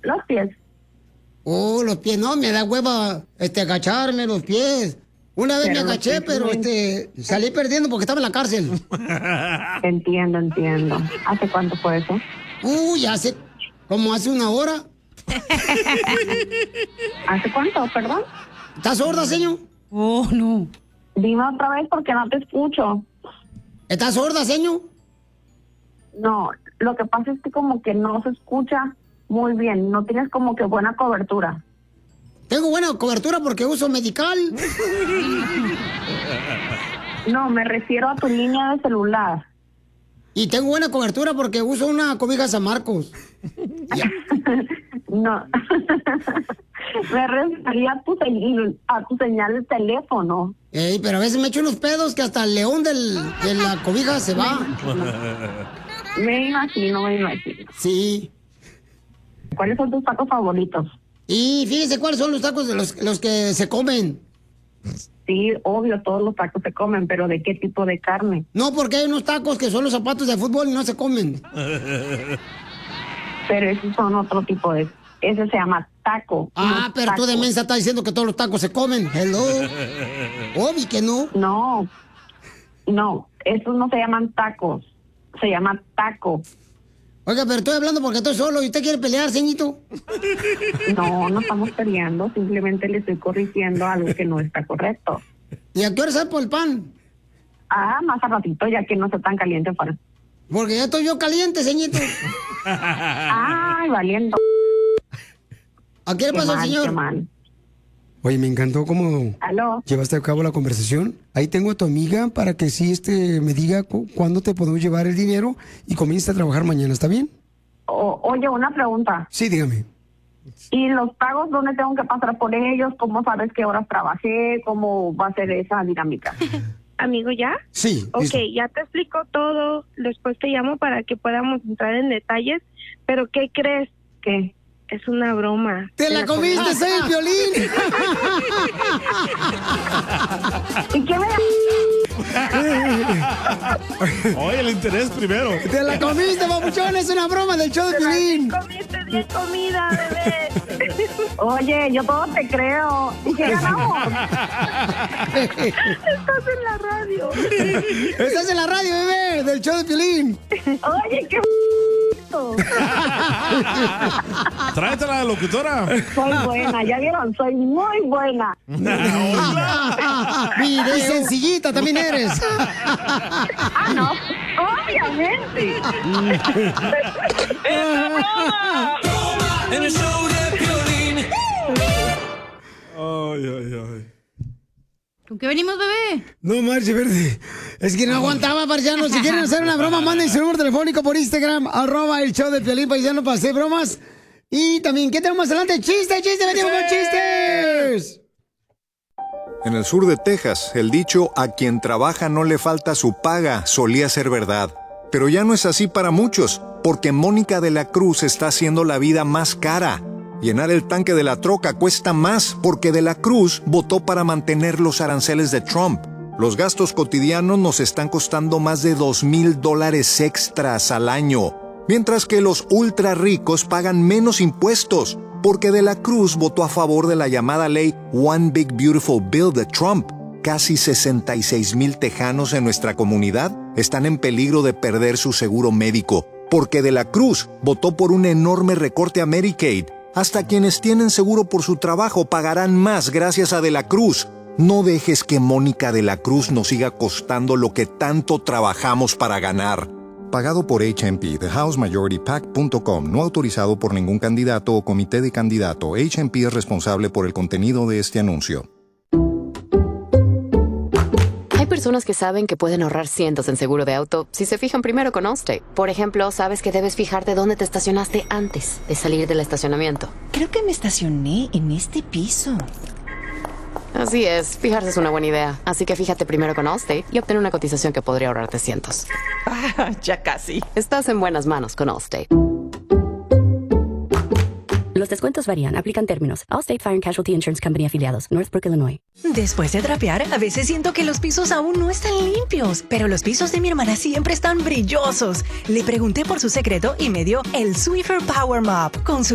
Los pies. Oh, los pies, no, me da hueva agacharme los pies. Una vez me agaché, pero salí perdiendo porque estaba en la cárcel. Entiendo. ¿Hace cuánto fue eso? Hace 1 hora. ¿Hace cuánto, perdón? ¿Estás sorda, señor? Oh, no. Dime otra vez porque no te escucho. ¿Estás sorda, señor? No, lo que pasa es que como que no se escucha muy bien, no tienes como que buena cobertura. Tengo buena cobertura porque uso medical. No, me refiero a tu línea de celular. Y tengo buena cobertura porque uso una cobija San Marcos. No, me refería a tu señal de teléfono. Pero a veces me echo unos pedos que hasta el león de la cobija se va. Me imagino. Sí. ¿Cuáles son tus tacos favoritos? Y fíjese cuáles son los tacos de los que se comen. Sí, obvio, todos los tacos se comen, pero ¿de qué tipo de carne? No, porque hay unos tacos que son los zapatos de fútbol y no se comen. Pero esos son otro tipo de... Ese se llama taco. Pero tú de mensa estás diciendo que todos los tacos se comen. Hello. Obvio que no. No, esos no se llaman tacos. Se llama taco. Oiga, pero estoy hablando porque estoy solo y usted quiere pelear, ceñito. No estamos peleando, simplemente le estoy corrigiendo algo que no está correcto. ¿Y a qué hora sale por el pan? Más a ratito, ya que no está tan caliente para... Porque ya estoy yo caliente, ceñito. Ay, valiendo. ¿A qué le pasó, señor? Oye, me encantó cómo ¿Aló? llevaste a cabo la conversación. Ahí tengo a tu amiga para que sí me diga cuándo te podemos llevar el dinero y comience a trabajar mañana, ¿está bien? Oye, una pregunta. Sí, dígame. ¿Y los pagos dónde tengo que pasar por ellos? ¿Cómo sabes qué horas trabajé? ¿Cómo va a ser esa dinámica? Amigo, ¿ya? Sí. Ok, listo. ya te explico todo. Después te llamo para que podamos entrar en detalles. Pero, ¿qué crees? ¿Qué? Es una broma. ¡Te la comiste, soy el Piolín! ¿Y qué me... Oye, el interés primero. ¡Te la comiste, papuchón! Es una broma del show de Piolín. Comiste bien comida, bebé. Oye, yo todo te creo. ¿Y qué ganamos? Estás en la radio. Estás en la radio, bebé, del show de Piolín. Oye, qué... Tráete la locutora. Soy buena, ya vieron, soy muy buena. Mire, sencillita también eres. No, obviamente. En el show de Piolín. Ay. ¿Con qué venimos, bebé? No, Marche Verde. Es que no aguantaba, paisano. Si quieren hacer una broma, manden su número telefónico por Instagram, @el show de Piolín, paisano, para hacer bromas. Y también, ¿qué tenemos más adelante? ¡Chiste, venimos con chistes! En el sur de Texas, el dicho "a quien trabaja no le falta su paga" solía ser verdad. Pero ya no es así para muchos, porque Mónica de la Cruz está haciendo la vida más cara. Llenar el tanque de la troca cuesta más porque de la Cruz votó para mantener los aranceles de Trump. Los gastos cotidianos nos están costando más de $2,000 extras al año, mientras que los ultra ricos pagan menos impuestos porque de la Cruz votó a favor de la llamada ley One Big Beautiful Bill de Trump. Casi 66,000 tejanos en nuestra comunidad están en peligro de perder su seguro médico porque de la Cruz votó por un enorme recorte a Medicaid. Hasta quienes tienen seguro por su trabajo pagarán más gracias a De la Cruz. No dejes que Mónica de la Cruz nos siga costando lo que tanto trabajamos para ganar. Pagado por HMP, TheHouseMajorityPAC.com. No autorizado por ningún candidato o comité de candidato. HMP es responsable por el contenido de este anuncio. Hay personas que saben que pueden ahorrar cientos en seguro de auto si se fijan primero con Allstate. Por ejemplo, sabes que debes fijarte dónde te estacionaste antes de salir del estacionamiento. Creo que me estacioné en este piso. Así es, fijarse es una buena idea. Así que fíjate primero con Allstate y obtén una cotización que podría ahorrarte cientos. Ya casi. Estás en buenas manos con Allstate. Los descuentos varían. Aplican términos. Allstate Fire and Casualty Insurance Company afiliados. Northbrook, Illinois. Después de trapear, a veces siento que los pisos aún no están limpios, pero los pisos de mi hermana siempre están brillosos. Le pregunté por su secreto y me dio el Swiffer Power Mop con su